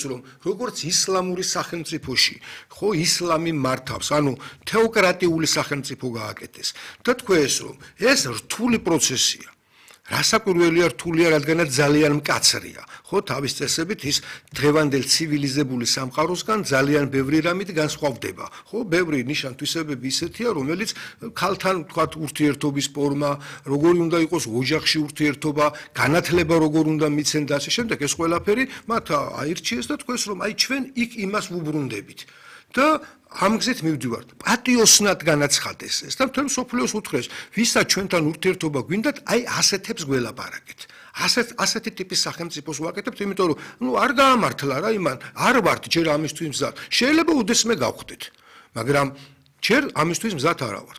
რომ როგორც ისლამური სახელმწიფოში, ხო, ისლამი მართავს, ანუ თეოკრატიული სახელმწიფო გააკეთეს. და თქვენ რომ ეს რთული პროცესია. რასაკვირველია რთულია, რადგანაც ძალიან მკაცრია. ხო, თავის წესებით ის დღევანდელ ცივილიზებული სამყაროსგან ძალიან ბევრი რამით განსხვავდება. ხო, ბევრი ნიშან-თვისებები ისეთია, რომელიც ქალთან თქვათ ურთიერთობის ფორმა, როგორი უნდა იყოს ოჯახში ურთიერთობა, განათლება როგორ უნდა მიცენ და ასე შემდეგ, ეს ყველაფერი მათ აირჩიეს და თქვენს რომ აი ჩვენ იქ იმას ვუბრუნდებით. და ამ გზით მივდივართ. პატიოსნად განაცხადეს ეს და მთელ სოფლიოს უთხრეს, ვისაც ჩვენთან ურთიერთობა გვინდათ, აი ასეთებს გველაპარაკეთ. ასეთი ტიპის სახელმწიფოს ვაკეთებთ, იმიტომ რომ არ გაამართლა რა იმან, არ ვართ ჯერ ამისთვის მზად. შეიძლება უდესმე გავხდეთ, მაგრამ ჯერ ამისთვის მზად არა ვართ.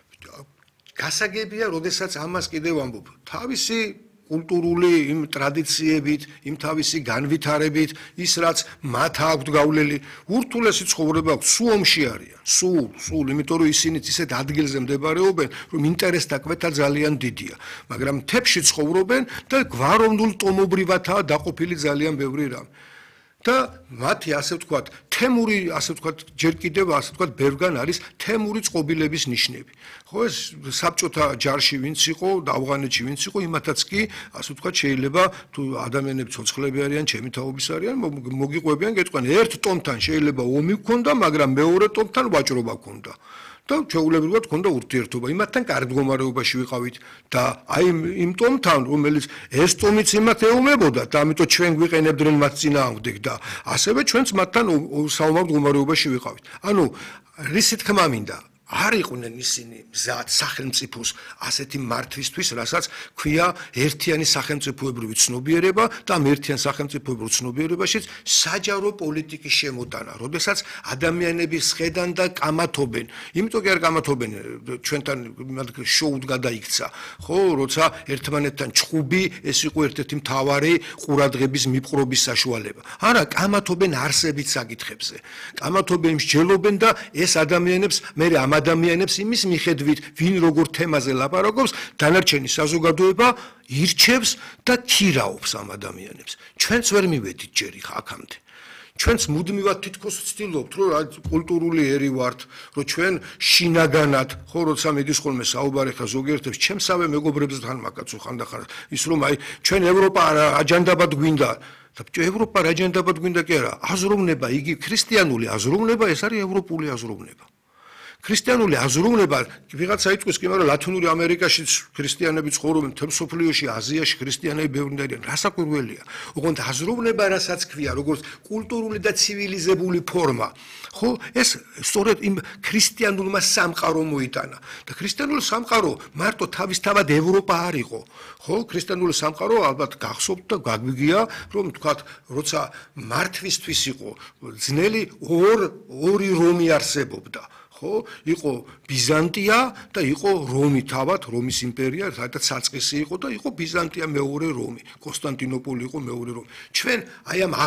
გასაგებია, როდესაც ამას კიდევ ამბობ, თავისი კულტურული იმ ტრადიციებით, იმ თავისი განვითარებით, ის რაც მათ აქვთ გავლილი, ურთულესი ცხოვრება აქვს, სულ ომში არიან, სულ, იმიტომ რომ ისინი ისეთ ადგილზე მდებარეობენ, რომ ინტერესთა კვეთა ძალიან დიდია, მაგრამ მთებში ცხოვრობენ და გვაროვნულ ტომობრივათაა დაყოფილი ძალიან ბევრი რამ. და მათი ასე ვთქვათ, თემური, ასე ვთქვათ, ჯერ კიდევ ასე ვთქვათ, ბევრგან არის თემური წყობილების ნიშნები. ხო, ეს საბჭოთა ჯარში ვინც იყო, და ავღანეთში ვინც იყო, იმათაც კი, ასე ვთქვათ, შეიძლება თუ ადამიანები ცოცხლები არიან, ჩემი თაობის არიან, მოგიყვებიან, გეტყვიან, ერთ ტომთან შეიძლება ომი გქონდა, მაგრამ მეორე ტომთან ვაჭრობა გქონდა. და ჩვეულებრივად გქონდა ურთიერთობა. იმათთან კარგ მდგომარეობაში ვიყავით და აი იმ ტომთან, რომელიც ეს ტომიც იმათ ეომებოდა და ამიტომ ჩვენ გვიყენებდნენ მათ წინააღმდეგ და ასევე ჩვენც მათთან საომარ მდგომარეობაში ვიყავით. ანუ რისი თქმა მინდა, არ იყვნენ ისინი მზად სახელმწიფოს ასეთი მართვისთვის, რასაც ქვია ერთიანი სახელმწიფოებრივი ცნობიერება და ამ ერთიან სახელმწიფოებრივ ცნობიერებაშიც საჯარო პოლიტიკის შემოტანა, როდესაც ადამიანები სხედან და კამათობენ. იმიტომ კი არ კამათობენ, ჩვენთან შოუდ გადაიქცა, ხო, როცა ერთმანეთთან ჩხუბი, ეს იყო ერთ-ერთი მთავარი ყურადღების მიპყრობის საშუალება. არა, კამათობენ არსებით საკითხებზე. კამათობენ, მსჯელობენ და ეს ადამიანებს მე ადამიანებს იმის მიხედვით, ვინ როგორ თემაზე ლაპარაკობს, დანარჩენი საზოგადოება ირჩევს და ქირაობს ამ ადამიანებს. ჩვენც ვერ მივედით ჯერ აქამდე. ჩვენც მუდმივად თითქოს ვცდილობთ, რომ კულტურული ერი ვართ, რომ ჩვენ შინაგანად, ხო, როცა მიდის ხოლმე საუბარი ხა ზოგიერთებს, ჩემსავე მეგობრებსთან მაკაცო ხანდახან, ის რომ აი ჩვენ ევროპა აჯანდაბად გვინდა და ევროპა აჯანდაბად გვინდა კი არა, აზროვნება, იგი ქრისტიანული აზროვნება, ეს არის ევროპული აზროვნება. ქრისტიანული აზროვნება ვიღაცა იტყვის კი, მაგრამ ლათინური ამერიკაშიც ქრისტიანები ცხოვრობენ, მთელ მსოფლიოში, აზიაში ქრისტიანები ბევრი არიან. რასაკვირველია. ოღონდ აზროვნება, რასაც ქვია, როგორც კულტურული და ცივილიზებული ფორმა, ხო, ეს სწორედ იმ ქრისტიანულმა სამყარომ მოიტანა. და ქრისტიანული სამყარო მარტო თავისთავად ევროპა არ იყო. ხო, ქრისტიანული სამყარო ალბათ გახსოვთ და გაგვიგია, რომ თქვათ, როცა მართვისთვის იყო ძნელი ორი რომი არსებობდა. ხო, იყო ბიზანტია და იყო რომი თავად, რომის იმპერია, სადაც საწყისი იყო და იყო ბიზანტია მეორე რომი, კონსტანტინოპოლი იყო მეორე რომი. ჩვენ აი ამ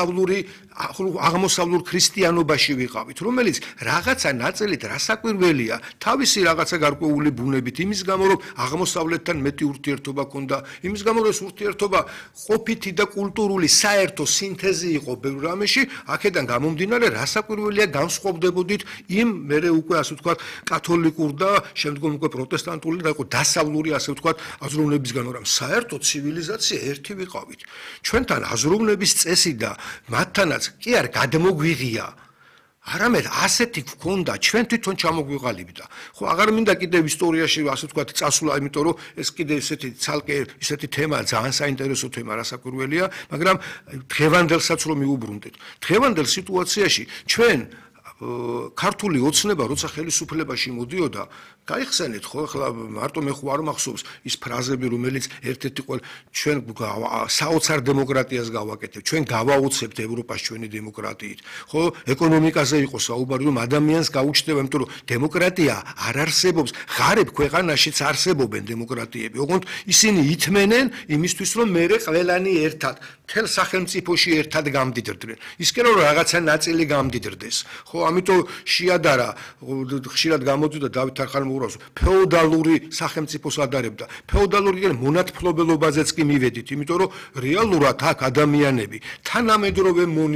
აღმოსავლურ ქრისტიანობაში ვიყავით, რომელიც რაღაცა ნაწილით რასაკვირველია, თავისი რაღაცა გარკვეული ბუნებით, იმის გამო რომ აღმოსავლეთთან მეტი ურთიერთობა ჰქონდა, იმის გამო რომ ეს ურთიერთობა ყოფითი და კულტურული საერთო სინთეზი იყო ბევრ რამეში, აქედან გამომდინარე რასაკვირველია განსხვავდებოდით იმ მერე უკვე ასე ვთქვათ კათოლიკურ და შემდგომ უკვე პროტესტანტული და იყო დასავლური ასე ვთქვათ აზროვნებისგან, რომ საერთო ცივილიზაცია ერთი ვიყავით. ჩვენთან აზროვნების წესი და მათთანაც კი არ გადმოგვიღია. არამედ ასეთი გქონდა, ჩვენ თვითონ ჩამოგვიყალიბდა. ხო, აღარ მინდა კიდევ ისტორიაში ასე ვთქვათ წასვლა, იმიტომ რომ ეს კიდევ ესეთი ცალკე ისეთი თემაა, ძალიან საინტერესო თემა, რასაკვირველია, მაგრამ დღევანდელსაც რომ მიუბრუნდეთ. დღევანდელ სიტუაციაში ჩვენ ქართული ოცნება, როცა ხელისუფლებაში მოდიოდა, გაიხსენეთ, ხო, ახლა მარტო მე ხო არ მახსოვს ის ფრაზები, რომელიც ერთ-ერთი ჩვენ საოცარ დემოკრატიას გავაკეთებთ, ჩვენ გავაოცებთ ევროპას ჩვენი დემოკრატიით. ხო, ეკონომიკაზე იყო საუბარი, რომ ადამიანს გაუჩნდება, იმიტომ რომ დემოკრატია არ არსებობს, ღარიბ ქვეყანაშიც არსებობენ დემოკრატიები. ოღონდ ისინი ითმენენ იმისთვის, რომ მერე ყველანი ერთად, მთელ სახელმწიფოში ერთად გამდიდრდნენ. ის კი რა რომ რაღაცა ნაწილი გამდიდრდეს. ხო, ამიტომ შეადარა, ხშირად გამოდიოდა დავით არხანმოურაძე ფეოდალური სახელმწიფოს ადარებდა. ფეოდალური කියන්නේ მონათფლობელობაზეც კი მივედით, იმიტომ რომ რეალურად აქ ადამიანები თანამედროვე